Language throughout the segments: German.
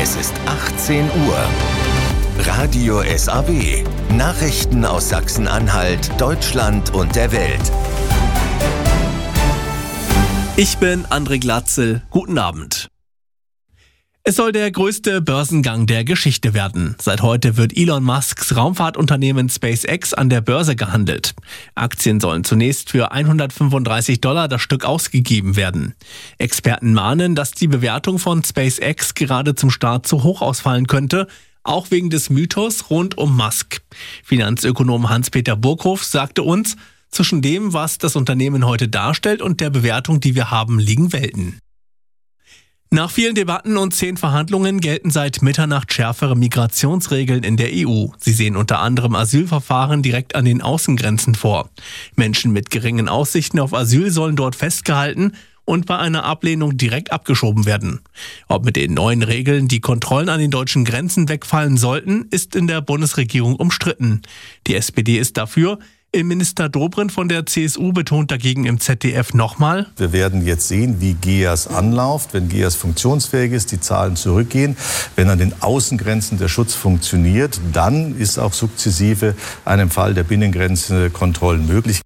Es ist 18 Uhr. Radio SAW. Nachrichten aus Sachsen-Anhalt, Deutschland und der Welt. Ich bin André Glatzel. Guten Abend. Es soll der größte Börsengang der Geschichte werden. Seit heute wird Elon Musks Raumfahrtunternehmen SpaceX an der Börse gehandelt. Aktien sollen zunächst für $135 das Stück ausgegeben werden. Experten mahnen, dass die Bewertung von SpaceX gerade zum Start zu hoch ausfallen könnte, auch wegen des Mythos rund um Musk. Finanzökonom Hans-Peter Burghoff sagte uns, zwischen dem, was das Unternehmen heute darstellt und der Bewertung, die wir haben, liegen Welten. Nach vielen Debatten und 10 Verhandlungen gelten seit Mitternacht schärfere Migrationsregeln in der EU. Sie sehen unter anderem Asylverfahren direkt an den Außengrenzen vor. Menschen mit geringen Aussichten auf Asyl sollen dort festgehalten und bei einer Ablehnung direkt abgeschoben werden. Ob mit den neuen Regeln die Kontrollen an den deutschen Grenzen wegfallen sollten, ist in der Bundesregierung umstritten. Die SPD ist dafür. Innenminister Dobrindt von der CSU betont dagegen im ZDF nochmal: Wir werden jetzt sehen, wie GEAS anläuft. Wenn GEAS funktionsfähig ist, die Zahlen zurückgehen. Wenn an den Außengrenzen der Schutz funktioniert, dann ist auch sukzessive einem Fall der Binnengrenze Kontrollen möglich.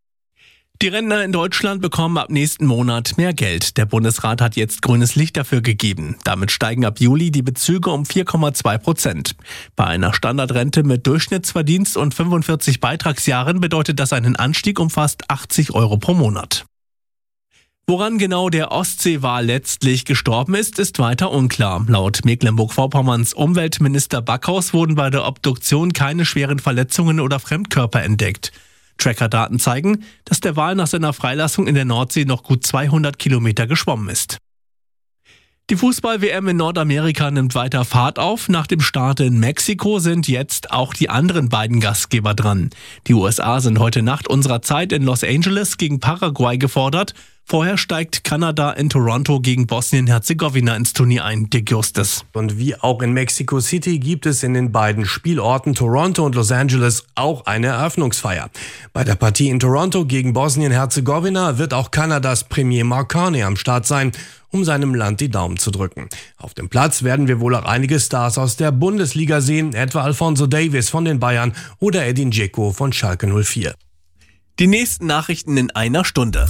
Die Rentner in Deutschland bekommen ab nächsten Monat mehr Geld. Der Bundesrat hat jetzt grünes Licht dafür gegeben. Damit steigen ab Juli die Bezüge um 4,2%. Bei einer Standardrente mit Durchschnittsverdienst und 45 Beitragsjahren bedeutet das einen Anstieg um fast 80 € pro Monat. Woran genau der Ostseewal letztlich gestorben ist, ist weiter unklar. Laut Mecklenburg-Vorpommerns Umweltminister Backhaus wurden bei der Obduktion keine schweren Verletzungen oder Fremdkörper entdeckt. Tracker-Daten zeigen, dass der Wal nach seiner Freilassung in der Nordsee noch gut 200 Kilometer geschwommen ist. Die Fußball-WM in Nordamerika nimmt weiter Fahrt auf. Nach dem Start in Mexiko sind jetzt auch die anderen beiden Gastgeber dran. Die USA sind heute Nacht unserer Zeit in Los Angeles gegen Paraguay gefordert. Vorher steigt Kanada in Toronto gegen Bosnien-Herzegowina ins Turnier ein. Dick Justus. Und wie auch in Mexico City gibt es in den beiden Spielorten Toronto und Los Angeles auch eine Eröffnungsfeier. Bei der Partie in Toronto gegen Bosnien-Herzegowina wird auch Kanadas Premier Mark Carney am Start sein, um seinem Land die Daumen zu drücken. Auf dem Platz werden wir wohl auch einige Stars aus der Bundesliga sehen, etwa Alphonso Davies von den Bayern oder Edin Dzeko von Schalke 04. Die nächsten Nachrichten in einer Stunde.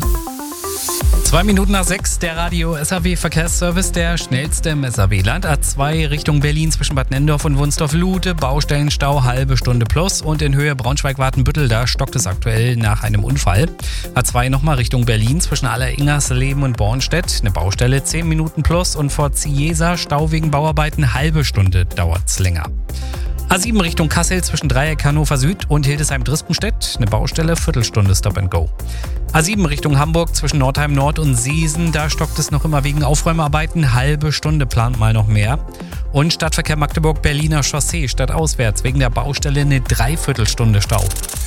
2 Minuten nach 6, der Radio SAW Verkehrsservice, der schnellste im SAW-Land. A2 Richtung Berlin zwischen Bad Nenndorf und Wunstorf-Lude, Baustellenstau, halbe Stunde plus. Und in Höhe Braunschweig-Wartenbüttel, da stockt es aktuell nach einem Unfall. A2 nochmal Richtung Berlin zwischen Alleringersleben und Bornstedt, eine Baustelle 10 Minuten plus. Und vor Ziesa Stau wegen Bauarbeiten, halbe Stunde dauert's länger. A7 Richtung Kassel zwischen Dreieck Hannover Süd und Hildesheim-Drispenstedt, eine Baustelle, Viertelstunde Stop and Go. A7 Richtung Hamburg zwischen Nordheim Nord und Seesen, da stockt es noch immer wegen Aufräumarbeiten, halbe Stunde, plant mal noch mehr. Und Stadtverkehr Magdeburg-Berliner Chaussee stadtauswärts wegen der Baustelle eine Dreiviertelstunde Stau.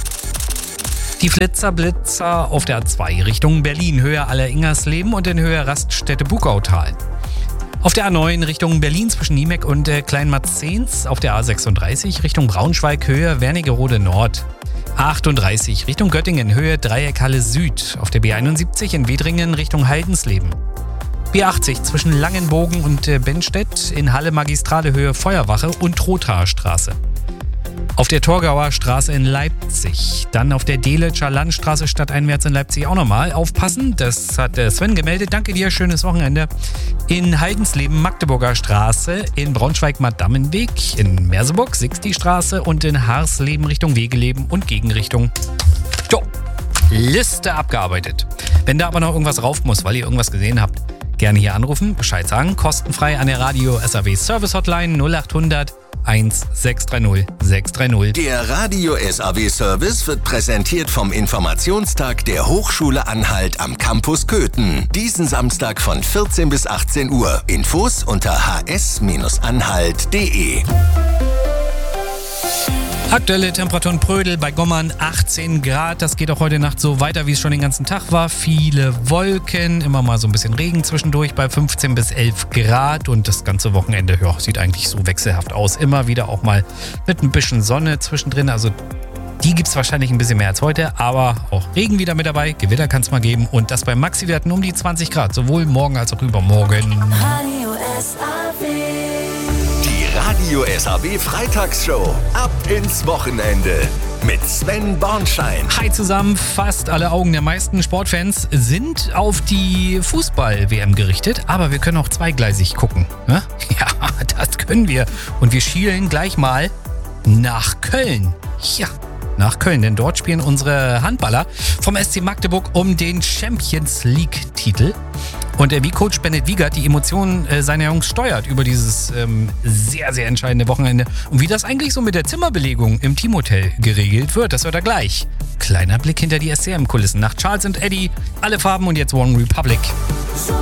Die Blitzer auf der A2 Richtung Berlin, Höhe Alleringersleben und in Höhe Raststätte-Bugautal. Auf der A9 Richtung Berlin zwischen Niemeck und Kleinmarzens, auf der A36 Richtung Braunschweig, Höhe Wernigerode Nord. A38 Richtung Göttingen, Höhe Dreieckhalle Süd, auf der B71 in Wedringen Richtung Heidensleben. B80 zwischen Langenbogen und Benstedt, in Halle Magistrale Höhe Feuerwache und Trothaer Straße. Auf der Torgauer Straße in Leipzig, dann auf der Deletscher Landstraße stadteinwärts in Leipzig auch nochmal. Aufpassen, das hat Sven gemeldet. Danke dir, schönes Wochenende. In Heidensleben Magdeburger Straße, in Braunschweig-Madammenweg, in Merseburg Sixti-Straße und in Harsleben Richtung Wegeleben und Gegenrichtung. Jo, Liste abgearbeitet. Wenn da aber noch irgendwas rauf muss, weil ihr irgendwas gesehen habt, gerne hier anrufen, Bescheid sagen. Kostenfrei an der Radio SAW Service Hotline 0800 1630 630. Der Radio SAW Service wird präsentiert vom Informationstag der Hochschule Anhalt am Campus Köthen. Diesen Samstag von 14 bis 18 Uhr. Infos unter hs-anhalt.de. Aktuelle Temperaturen Prödel bei Gommern 18 Grad. Das geht auch heute Nacht so weiter, wie es schon den ganzen Tag war. Viele Wolken, immer mal so ein bisschen Regen zwischendurch bei 15 bis 11 Grad. Und das ganze Wochenende sieht eigentlich so wechselhaft aus. Immer wieder auch mal mit ein bisschen Sonne zwischendrin. Also die gibt es wahrscheinlich ein bisschen mehr als heute. Aber auch Regen wieder mit dabei. Gewitter kann es mal geben. Und das bei Maxi-Werten um die 20 Grad. Sowohl morgen als auch übermorgen. Radio SAW. Radio SAW Freitagsshow. Ab ins Wochenende mit Sven Bornschein. Hi zusammen, fast alle Augen der meisten Sportfans sind auf die Fußball-WM gerichtet, aber wir können auch zweigleisig gucken. Ne? Ja, das können wir. Und wir schielen gleich mal nach Köln. Ja, nach Köln, denn dort spielen unsere Handballer vom SC Magdeburg um den Champions League-Titel. Und wie Coach Bennett Wiegert die Emotionen seiner Jungs steuert über dieses sehr, sehr entscheidende Wochenende. Und wie das eigentlich so mit der Zimmerbelegung im Teamhotel geregelt wird, das hört er gleich. Kleiner Blick hinter die SCM-Kulissen nach Charles & Eddie, alle Farben und jetzt One Republic.